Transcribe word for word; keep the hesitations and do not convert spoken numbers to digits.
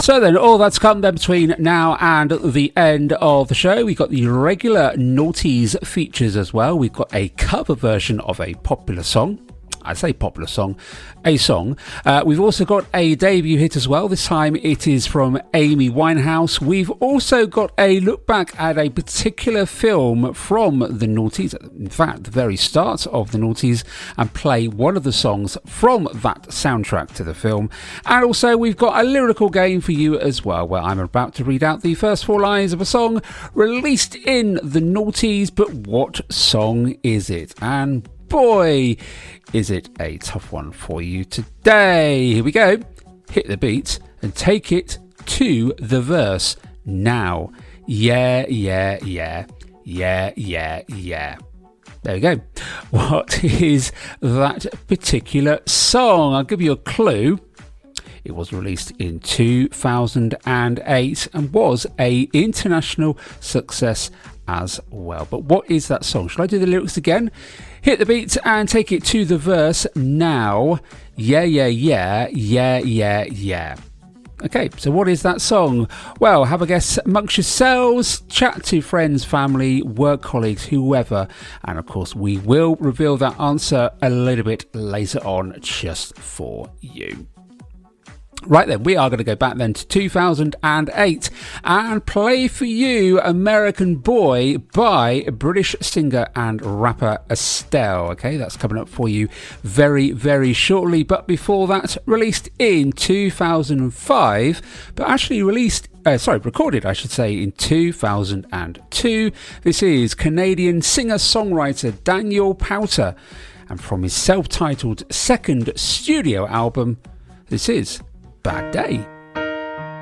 So then, all that's come then between now and the end of the show. We've got the regular Naughties features as well. We've got a cover version of a popular song. I say popular song, a song. Uh, we've also got a debut hit as well. This time it is from Amy Winehouse. We've also got a look back at a particular film from the Naughties, in fact, the very start of the Naughties, and play one of the songs from that soundtrack to the film. And also we've got a lyrical game for you as well, where I'm about to read out the first four lines of a song released in the Naughties. But what song is it? And boy, is it a tough one for you today. Here we go. Hit the beat and take it to the verse now. Yeah, yeah, yeah. Yeah, yeah, yeah. There we go. What is that particular song? I'll give you a clue. It was released in two thousand eight and was a international success as well. But what is that song? Shall I do the lyrics again? Hit the beat and take it to the verse now. Yeah, yeah, yeah, yeah, yeah, yeah. Okay, so what is that song? Well, have a guess amongst yourselves, chat to friends, family, work colleagues, whoever, and of course we will reveal that answer a little bit later on just for you. Right then, we are going to go back then to two thousand eight and play for you American Boy by British singer and rapper Estelle. Okay, that's coming up for you very, very shortly. But before that, released in two thousand five, but actually released, uh, sorry, recorded, I should say, in two thousand two. This is Canadian singer-songwriter Daniel Powter. And from his self-titled second studio album, this is Bad Day.